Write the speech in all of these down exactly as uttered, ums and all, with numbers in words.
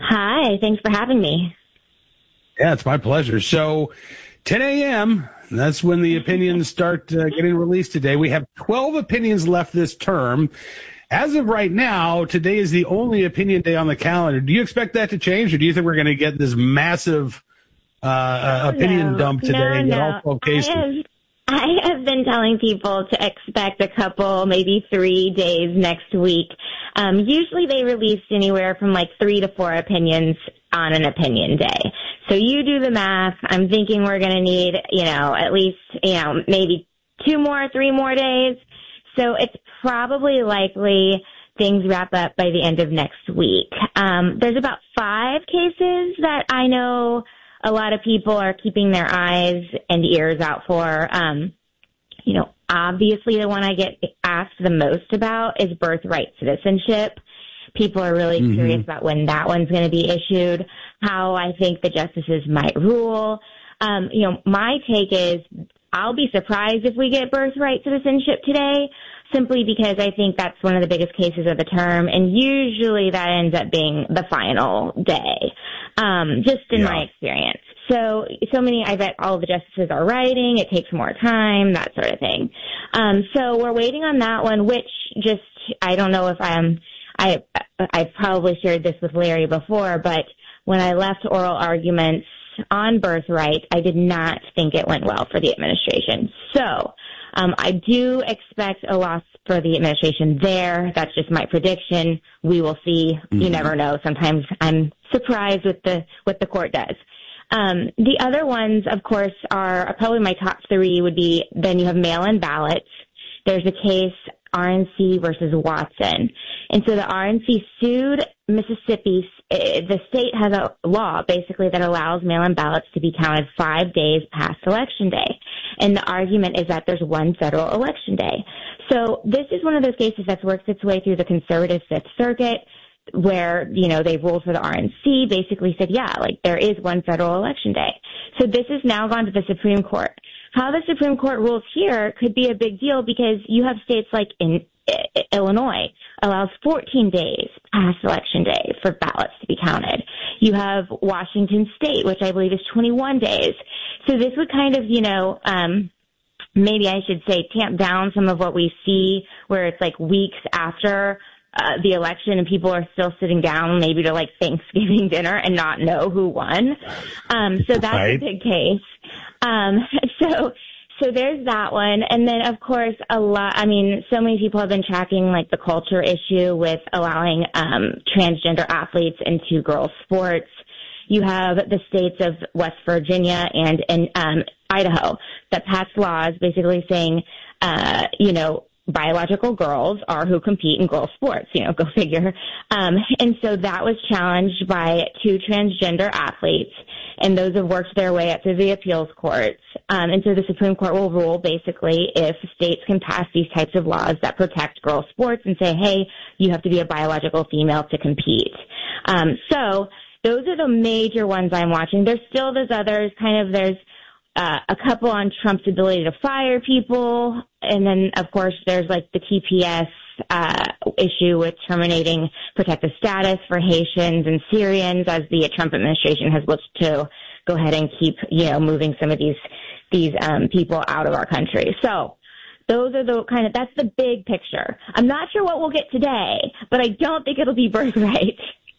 Hi, thanks for having me. Yeah, it's my pleasure. So ten a.m., that's when the opinions start uh, getting released today. We have twelve opinions left this term. As of right now, today is the only opinion day on the calendar. Do you expect that to change, or do you think we're going to get this massive uh, uh, opinion no, dump today no, and get no. all twelve cases? I have, I have been telling people to expect a couple, maybe three days next week. Um, usually they release anywhere from like three to four opinions on an opinion day. So you do the math. I'm thinking we're going to need, you know, at least, you know, maybe two more, three more days. So it's probably likely things wrap up by the end of next week. Um, there's about five cases that I know a lot of people are keeping their eyes and ears out for. Um, you know, obviously the one I get asked the most about is birthright citizenship. People are really mm-hmm. curious about when that one's going to be issued, how I think the justices might rule. Um, you know, my take is I'll be surprised if we get birthright citizenship today, simply because I think that's one of the biggest cases of the term, and usually that ends up being the final day, um, just in yeah. my experience. So, so many, I bet all the justices are writing, it takes more time, that sort of thing. Um, so we're waiting on that one, which just, I don't know if I'm, I, I've probably shared this with Larry before, but when I left oral arguments on birthright, I did not think it went well for the administration. So, um, I do expect a loss for the administration there. That's just my prediction. We will see. Mm-hmm. You never know. Sometimes I'm surprised with the, what the court does. Um, the other ones, of course, are probably my top three would be then you have mail-in ballots. There's a case, R N C versus Watson. And so the R N C sued Mississippi. The state has a law basically that allows mail-in ballots to be counted five days past Election Day. And the argument is that there's one federal election day. So this is one of those cases that's worked its way through the conservative Fifth Circuit, where, you know, they ruled for the R N C, basically said, yeah, like there is one federal election day. So this has now gone to the Supreme Court. How the Supreme Court rules here could be a big deal because you have states like in Illinois allows fourteen days past Election Day for ballots to be counted. You have Washington State, which I believe is twenty-one days. So this would kind of, you know, um, maybe I should say tamp down some of what we see where it's like weeks after Uh, the election and people are still sitting down maybe to like Thanksgiving dinner and not know who won. Um, so that's right. a big case. Um, so, so there's that one. And then of course a lot, I mean, so many people have been tracking like the culture issue with allowing, um, transgender athletes into girls sports. You have the states of West Virginia and, and, um, Idaho that passed laws basically saying, uh, you know, biological girls are who compete in girls sports, you know, go figure. Um, and so that was challenged by two transgender athletes, and those have worked their way up through the appeals courts. Um, and so the Supreme Court will rule basically if states can pass these types of laws that protect girls sports and say, hey, you have to be a biological female to compete. Um, so those are the major ones I'm watching. There's still those others, kind of there's Uh, a couple on Trump's ability to fire people. And then, of course, there's like the T P S uh, issue with terminating protective status for Haitians and Syrians as the Trump administration has looked to go ahead and keep, you know, moving some of these, these um, people out of our country. So those are the kind of, that's the big picture. I'm not sure what we'll get today, but I don't think it'll be birthright.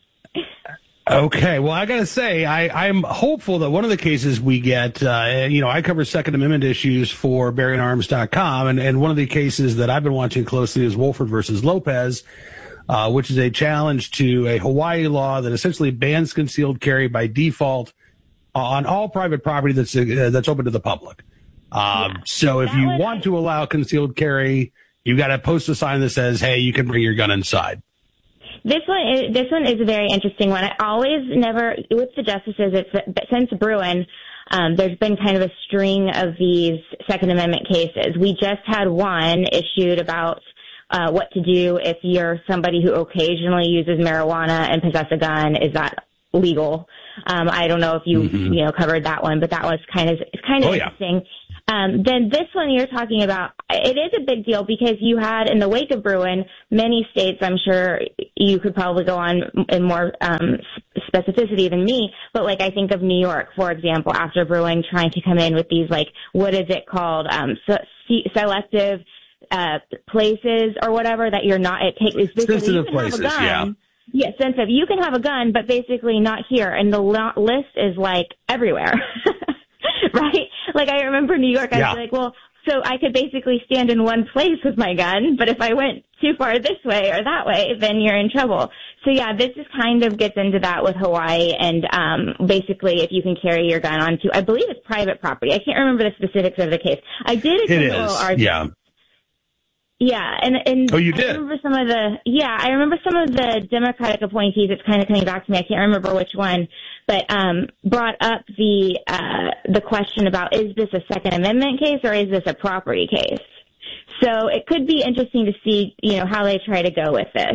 Okay, well, I got to say, I, I'm hopeful that one of the cases we get, uh, you know, I cover Second Amendment issues for Bearing Arms dot com, and, and one of the cases that I've been watching closely is Wolford versus Lopez, uh, which is a challenge to a Hawaii law that essentially bans concealed carry by default on all private property that's uh, that's open to the public. Um, yeah, so if you want I... to allow concealed carry, you got to post a sign that says, hey, you can bring your gun inside. This one, is, this one is a very interesting one. I always never, with the justices, it's, since Bruen, um, there's been kind of a string of these Second Amendment cases. We just had one issued about uh, what to do if you're somebody who occasionally uses marijuana and possess a gun. Is that legal? Um, I don't know if you, mm-hmm. you know, covered that one, but that was kind of, it's kind of oh, interesting. Yeah. Um, then this one you're talking about, it is a big deal because you had, in the wake of Bruen, many states, I'm sure you could probably go on in more um, specificity than me, but like I think of New York, for example, after Bruen trying to come in with these like, what is it called, um, se- selective uh, places or whatever that you're not, it takes, it's basically sensitive places, yeah. Yeah, sensitive. You can have a gun, but basically not here. And the lo- list is like everywhere, right? Like I remember New York, I yeah. was like, well, so I could basically stand in one place with my gun, but if I went too far this way or that way, then you're in trouble. So yeah, this is kind of gets into that with Hawaii and um basically if you can carry your gun onto, I believe it's private property. I can't remember the specifics of the case. I did attend it a little is. argument. Yeah. Yeah, and, and oh, you I did? remember some of the, yeah, I remember some of the Democratic appointees, it's kind of coming back to me, I can't remember which one, but um brought up the uh the question about, is this a Second Amendment case or is this a property case? So it could be interesting to see, you know, how they try to go with this.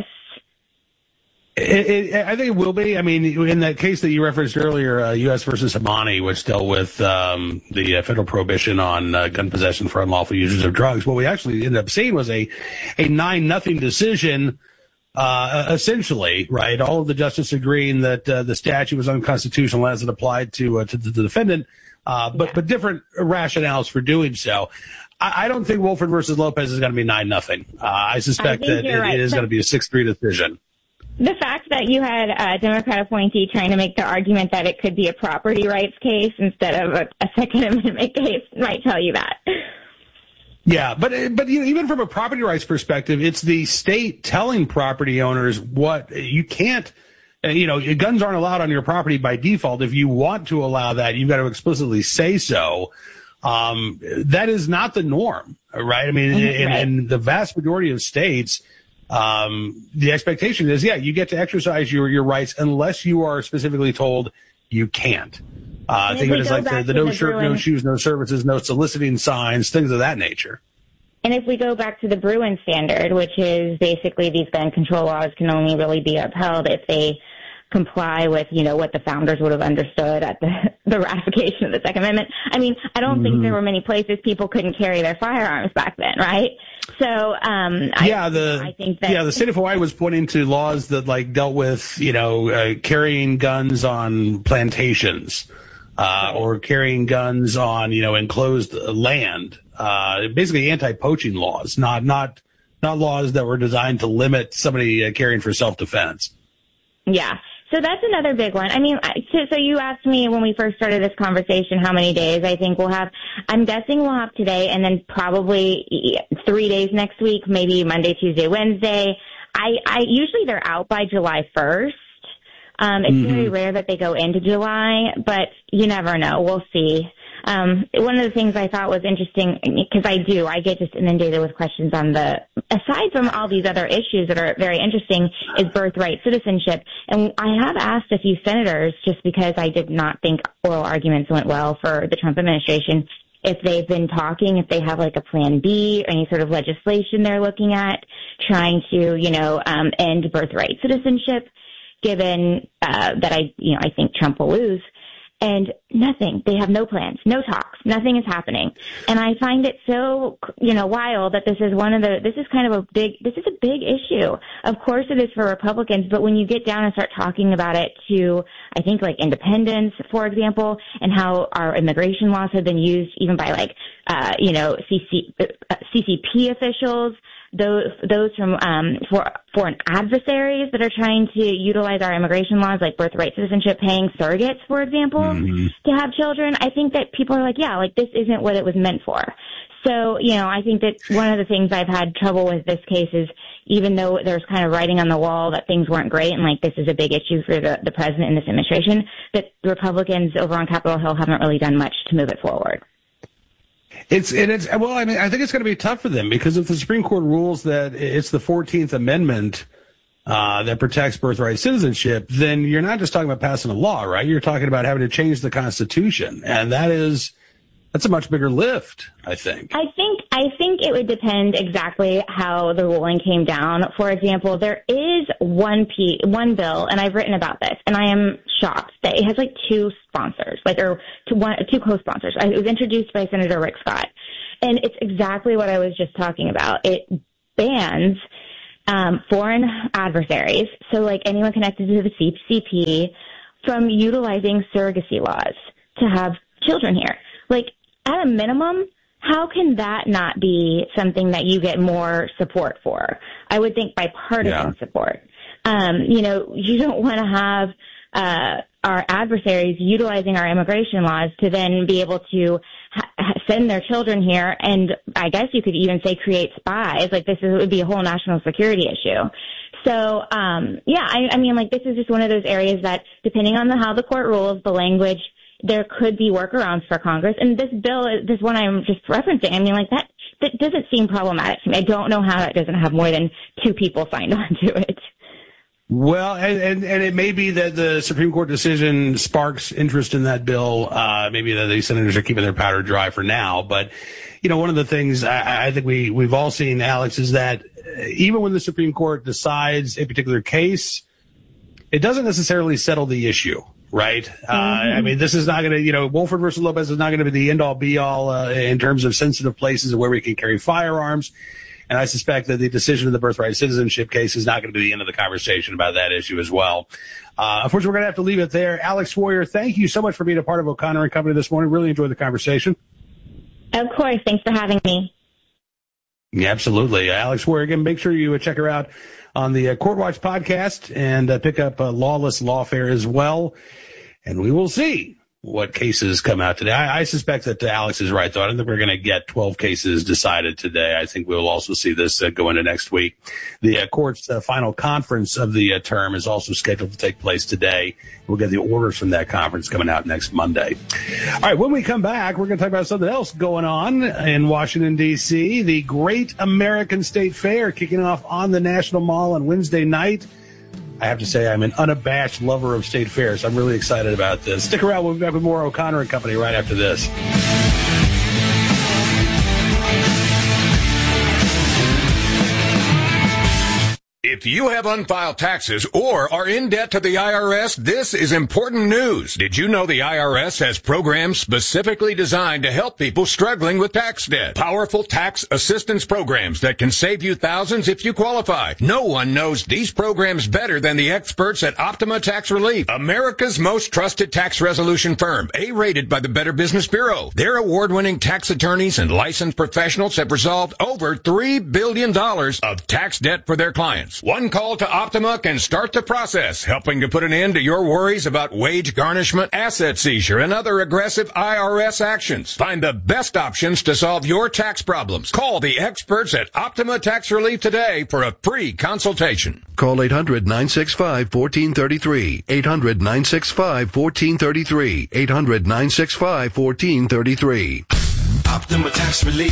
It, it, I think it will be. I mean, in that case that you referenced earlier, uh, U S versus Hamani, which dealt with um, the uh, federal prohibition on uh, gun possession for unlawful users of drugs, what we actually ended up seeing was a a nine nothing decision. Uh, essentially, right? All of the justices agreeing that uh, the statute was unconstitutional as it applied to uh, to the defendant, uh, but yeah. but different rationales for doing so. I, I don't think Wolford versus Lopez is going to be nine nothing. Uh, I suspect I that it, right. it is going to be a six three decision. The fact that you had a Democrat appointee trying to make the argument that it could be a property rights case instead of a, a Second Amendment case might tell you that. Yeah, but but you know, even from a property rights perspective, it's the state telling property owners what you can't. You know, guns aren't allowed on your property by default. If you want to allow that, you've got to explicitly say so. Um, that is not the norm, right? I mean, mm-hmm, in, right. in the vast majority of states. Um, the expectation is, yeah, you get to exercise your, your rights unless you are specifically told you can't. Uh, think of it as like the, the no shirt, Bruen, no shoes, no services, no soliciting signs, things of that nature. And if we go back to the Bruen standard, which is basically these gun control laws can only really be upheld if they comply with, you know, what the founders would have understood at the, the ratification of the Second Amendment. I mean, I don't mm-hmm. think there were many places people couldn't carry their firearms back then, right? So, um, yeah, I, the, I think that, yeah, the state of Hawaii was pointing to laws that like dealt with, you know, uh, carrying guns on plantations, uh, or carrying guns on, you know, enclosed land, uh, basically anti-poaching laws, not, not, not laws that were designed to limit somebody uh, carrying for self-defense. Yeah. So that's another big one. I mean, so, so you asked me when we first started this conversation how many days I think we'll have. I'm guessing we'll have today and then probably three days next week, maybe Monday, Tuesday, Wednesday. I, I usually they're out by July first. Um, it's mm-hmm. very rare that they go into July, but you never know. We'll see. Um, one of the things I thought was interesting, because I do, I get just inundated with questions on the, aside from all these other issues that are very interesting, is birthright citizenship. And I have asked a few senators, just because I did not think oral arguments went well for the Trump administration, if they've been talking, if they have like a plan B or any sort of legislation they're looking at, trying to, you know, um, end birthright citizenship, given uh, that I, you know, I think Trump will lose. And nothing. They have no plans, no talks. Nothing is happening. And I find it so, you know, wild that this is one of the, this is kind of a big, this is a big issue. Of course it is for Republicans, but when you get down and start talking about it to, I think like independents, for example, and how our immigration laws have been used even by like, uh, you know, C C, uh, C C P officials, those those from um, for foreign adversaries that are trying to utilize our immigration laws, like birthright citizenship, paying surrogates, for example, mm-hmm. to have children. I think that people are like, yeah, like this isn't what it was meant for. So, you know, I think that one of the things I've had trouble with this case is, even though there's kind of writing on the wall that things weren't great and like this is a big issue for the, the president and this administration, that Republicans over on Capitol Hill haven't really done much to move it forward. It's, and it's, well, I mean, I think it's going to be tough for them because if the Supreme Court rules that it's the fourteenth Amendment, uh, that protects birthright citizenship, then you're not just talking about passing a law, right? You're talking about having to change the Constitution. And that is, that's a much bigger lift, I think. I think, I think it would depend exactly how the ruling came down. For example, there is one P, one bill, and I've written about this, and I am shocked that it has like two sponsors, like, or two, one, two co-sponsors. It was introduced by Senator Rick Scott, and it's exactly what I was just talking about. It bans um, foreign adversaries, so like anyone connected to the C C P from utilizing surrogacy laws to have children here. Like, at a minimum, how can that not be something that you get more support for? I would think bipartisan yeah. support. Um, you know, you don't want to have uh, our adversaries utilizing our immigration laws to then be able to ha- send their children here, and I guess you could even say create spies. Like, this is, would be a whole national security issue. So, um, yeah, I, I mean, like, this is just one of those areas that, depending on the, how the court rules, the language, there could be workarounds for Congress. And this bill, this one I'm just referencing, I mean, like, that, that doesn't seem problematic to me. I don't know how that doesn't have more than two people signed on to it. Well, and, and, and it may be that the Supreme Court decision sparks interest in that bill. Uh, maybe that the senators are keeping their powder dry for now. But, you know, one of the things I, I think we, we've all seen, Alex, is that even when the Supreme Court decides a particular case, it doesn't necessarily settle the issue, right? Mm-hmm. Uh, I mean, this is not going to, you know, Wolford versus Lopez is not going to be the end-all, be-all uh, in terms of sensitive places where we can carry firearms. And I suspect that the decision of the birthright citizenship case is not going to be the end of the conversation about that issue as well. Uh, unfortunately, we're going to have to leave it there. Alex Warrior, thank you so much for being a part of O'Connor and Company this morning. Really enjoyed the conversation. Of course. Thanks for having me. Yeah, absolutely. Alex Warrior, again, make sure you check her out on the uh, Court Watch podcast and uh, pick up uh, Lawless Lawfare as well. And we will see what cases come out today. I, I suspect that Alex is right, though. I don't think we're going to get twelve cases decided today. I think we'll also see this uh, go into next week. The uh, court's uh, final conference of the uh, term is also scheduled to take place today. We'll get the orders from that conference coming out next Monday. All right, when we come back, we're going to talk about something else going on in Washington, D C. The Great American State Fair kicking off on the National Mall on Wednesday night. I have to say I'm an unabashed lover of state fairs. I'm really excited about this. Stick around. We'll be back with more O'Connor and Company right after this. If you have unfiled taxes or are in debt to the I R S, this is important news. Did you know the I R S has programs specifically designed to help people struggling with tax debt? Powerful tax assistance programs that can save you thousands if you qualify. No one knows these programs better than the experts at Optima Tax Relief, America's most trusted tax resolution firm, A-rated by the Better Business Bureau. Their award-winning tax attorneys and licensed professionals have resolved over three billion dollars of tax debt for their clients. One call to Optima can start the process, helping to put an end to your worries about wage garnishment, asset seizure, and other aggressive I R S actions. Find the best options to solve your tax problems. Call the experts at Optima Tax Relief today for a free consultation. Call eight hundred, nine six five, one four three three. eight hundred, nine six five, one four three three. eight hundred, nine six five, one four three three. Optima Tax Relief.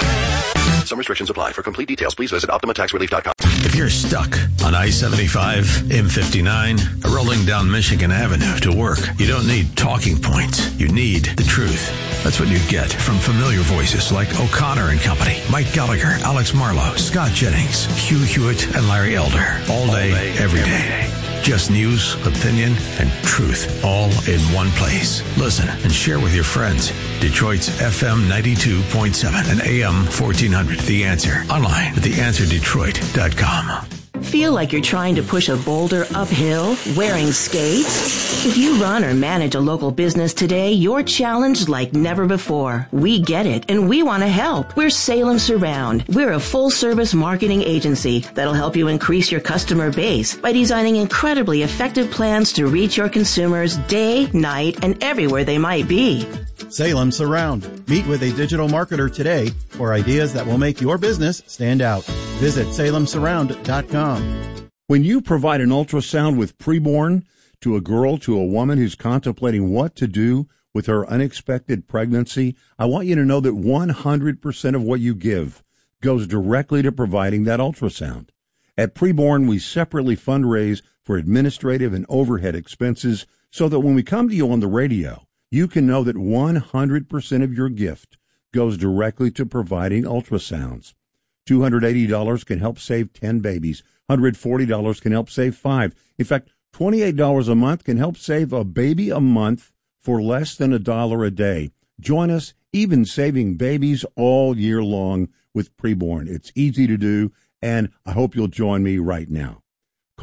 Some restrictions apply. For complete details, please visit optima tax relief dot com. If you're stuck on I seventy-five, M fifty-nine, rolling down Michigan Avenue to work, you don't need talking points. You need the truth. That's what you get from familiar voices like O'Connor and Company, Mike Gallagher, Alex Marlowe, Scott Jennings, Hugh Hewitt, and Larry Elder. All day, All day every day. day. Just news, opinion, and truth all in one place. Listen and share with your friends. Detroit's F M ninety-two point seven and A M fourteen hundred. The Answer. Online at the answer detroit dot com. Feel like you're trying to push a boulder uphill wearing skates? If you run or manage a local business today, you're challenged like never before. We get it, and we want to help. We're Salem Surround. We're a full-service marketing agency that'll help you increase your customer base by designing incredibly effective plans to reach your consumers day, night, and everywhere they might be. Salem Surround. Meet with a digital marketer today for ideas that will make your business stand out. Visit salem surround dot com. When you provide an ultrasound with preborn to a girl, to a woman who's contemplating what to do with her unexpected pregnancy, I want you to know that one hundred percent of what you give goes directly to providing that ultrasound. At Preborn, we separately fundraise for administrative and overhead expenses so that when we come to you on the radio, you can know that one hundred percent of your gift goes directly to providing ultrasounds. two hundred eighty dollars can help save ten babies. one hundred forty dollars can help save five. In fact, twenty-eight dollars a month can help save a baby a month for less than a dollar a day. Join us, even saving babies all year long with Preborn. It's easy to do, and I hope you'll join me right now. Call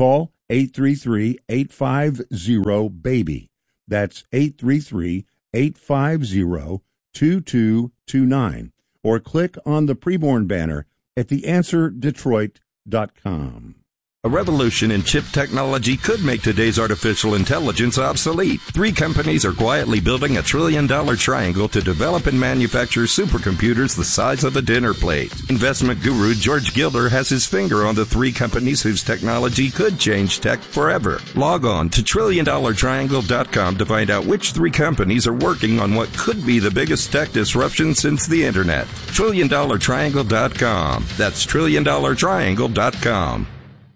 eight three three, eight five zero, BABY. That's eight three three, eight five zero, two two two nine. Or click on the preborn banner at the answer detroit dot com. A revolution in chip technology could make today's artificial intelligence obsolete. Three companies are quietly building a trillion-dollar triangle to develop and manufacture supercomputers the size of a dinner plate. Investment guru George Gilder has his finger on the three companies whose technology could change tech forever. Log on to trillion dollar triangle dot com to find out which three companies are working on what could be the biggest tech disruption since the internet. trillion dollar triangle dot com. That's trillion dollar triangle dot com.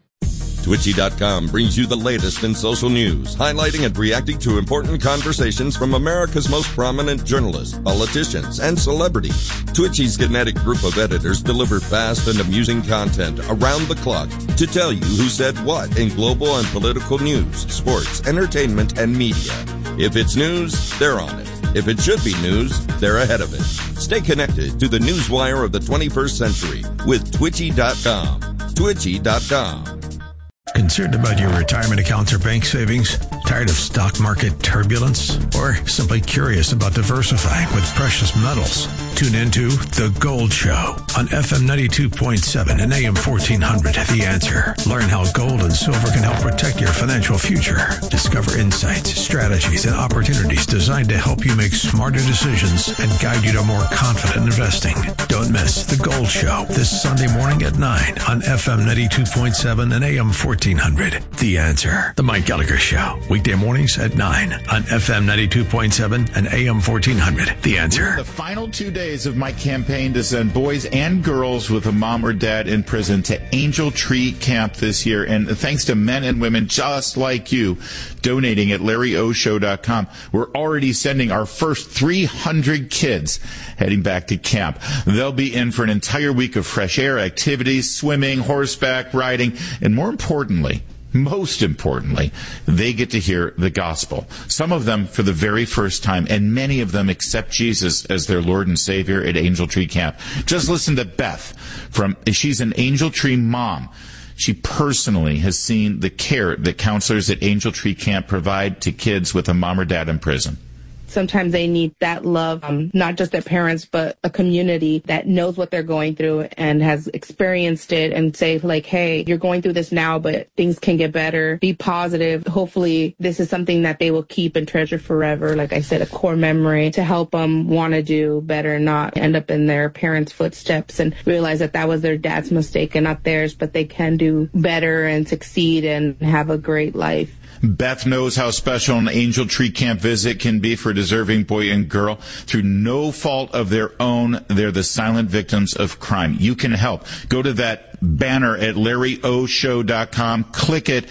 Twitchy dot com brings you the latest in social news, highlighting and reacting to important conversations from America's most prominent journalists, politicians, and celebrities. Twitchy's kinetic group of editors deliver fast and amusing content around the clock to tell you who said what in global and political news, sports, entertainment, and media. If it's news, they're on it. If it should be news, they're ahead of it. Stay connected to the newswire of the twenty-first century with Twitchy dot com. Twitchy dot com. Concerned about your retirement accounts or bank savings? Tired of stock market turbulence? Or simply curious about diversifying with precious metals? Tune into The Gold Show on F M ninety-two point seven and A M fourteen hundred. The Answer. Learn how gold and silver can help protect your financial future. Discover insights, strategies, and opportunities designed to help you make smarter decisions and guide you to more confident investing. Don't miss The Gold Show this Sunday morning at nine on F M ninety-two point seven and A M fourteen hundred. The Answer. The Mike Gallagher Show. Weekday mornings at nine on F M ninety-two point seven and A M fourteen hundred. The Answer. The final two days of my campaign to send boys and girls with a mom or dad in prison to Angel Tree Camp this year. And thanks to men and women just like you donating at Larry O Show dot com, we're already sending our first three hundred kids heading back to camp. They'll be in for an entire week of fresh air activities, swimming, horseback riding, and more importantly, most importantly, they get to hear the gospel. Some of them for the very first time, and many of them accept Jesus as their Lord and Savior at Angel Tree Camp. Just listen to Beth. From she's an Angel Tree mom. She personally has seen the care that counselors at Angel Tree Camp provide to kids with a mom or dad in prison. Sometimes they need that love, um, not just their parents, but a community that knows what they're going through and has experienced it and say, like, hey, you're going through this now, but things can get better. Be positive. Hopefully this is something that they will keep and treasure forever. Like I said, a core memory to help them want to do better, not end up in their parents' footsteps and realize that that was their dad's mistake and not theirs, but they can do better and succeed and have a great life. Beth knows how special an Angel Tree Camp visit can be for a deserving boy and girl. Through no fault of their own, they're the silent victims of crime. You can help. Go to that banner at Larry O Show dot com, click it,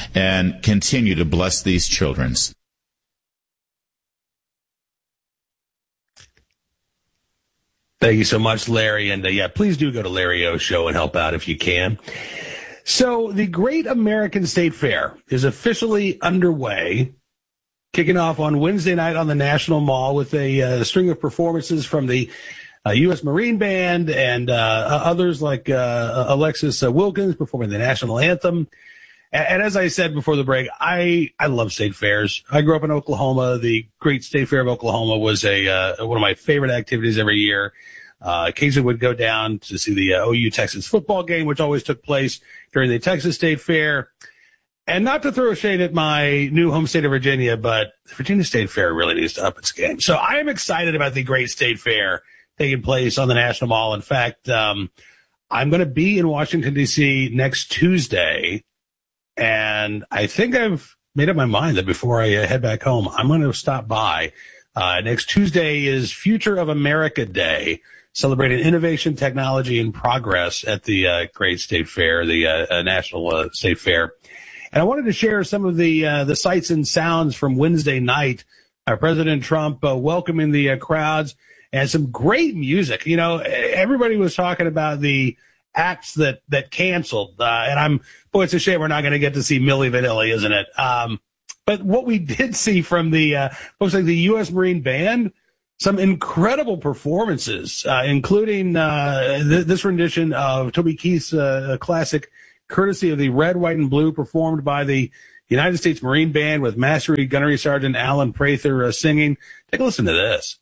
and continue to bless these children. Thank you so much, Larry. And uh, yeah, please do go to Larry O Show and help out if you can. So the Great American State Fair is officially underway, kicking off on Wednesday night on the National Mall with a uh, string of performances from the uh, U S Marine Band and uh, others like uh, Alexis uh, Wilkins performing the national anthem. And, and as I said before the break, I, I love state fairs. I grew up in Oklahoma. The Great State Fair of Oklahoma was a uh, one of my favorite activities every year. Uh, occasionally would go down to see the uh, O U Texas football game, which always took place during the Texas State Fair. And not to throw shade at my new home state of Virginia, but the Virginia State Fair really needs to up its game. So I am excited about the Great State Fair taking place on the National Mall. In fact, um, I'm going to be in Washington, D C next Tuesday. And I think I've made up my mind that before I uh, head back home, I'm going to stop by. Uh, next Tuesday is Future of America Day, celebrating innovation, technology, and progress at the uh, Great State Fair, the uh, uh, National uh, State Fair. And I wanted to share some of the uh, the sights and sounds from Wednesday night. Uh, President Trump uh, welcoming the uh, crowds and some great music. You know, everybody was talking about the acts that that canceled, uh, and I'm boy, it's a shame we're not going to get to see Milli Vanilli, isn't it? Um, but what we did see from the uh, folks like the U S Marine Band. Some incredible performances, uh, including uh, th- this rendition of Toby Keith's uh, classic courtesy of the Red, White, and Blue, performed by the United States Marine Band with Master Gunnery Sergeant Alan Prather uh, singing. Take a listen to this.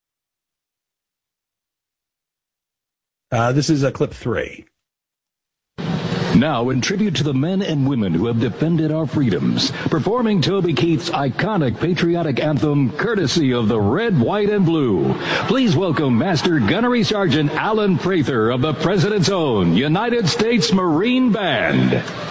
Uh, this is uh, clip three. Now, in tribute to the men and women who have defended our freedoms, performing Toby Keith's iconic patriotic anthem, courtesy of the Red, White, and Blue, please welcome Master Gunnery Sergeant Alan Prather of the President's Own United States Marine Band.